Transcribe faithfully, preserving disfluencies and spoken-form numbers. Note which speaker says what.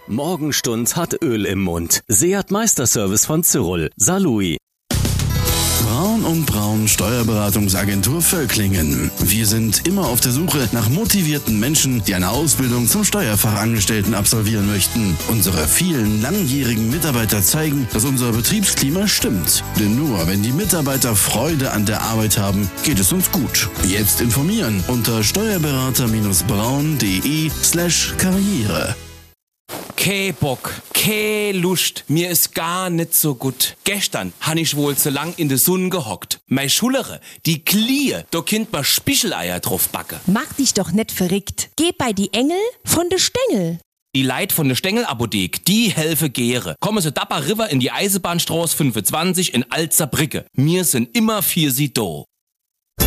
Speaker 1: Morgenstund hat Öl im Mund. Seat Meisterservice von Cyril. Salui.
Speaker 2: Braun und Braun Steuerberatungsagentur Völklingen. Wir sind immer auf der Suche nach motivierten Menschen, die eine Ausbildung zum Steuerfachangestellten absolvieren möchten. Unsere vielen langjährigen Mitarbeiter zeigen, dass unser Betriebsklima stimmt. Denn nur wenn die Mitarbeiter Freude an der Arbeit haben, geht es uns gut. Jetzt informieren unter steuerberater-braun.de slash Karriere.
Speaker 3: Keh Bock, keh Lust, mir ist gar nicht so gut. Gestern han ich wohl zu lang in der Sonne gehockt. Mei Schulere, die Klie, da kind ma Spicheleier drauf backe.
Speaker 4: Mach dich doch nicht verrückt. Geh bei die Engel von de Stengel.
Speaker 3: Die Leit von der Stengelapothek, die helfe gäre. Komme so Dapper River in die Eisenbahnstraße fünfundzwanzig in Alzerbrücke. Mir sind immer für sie do.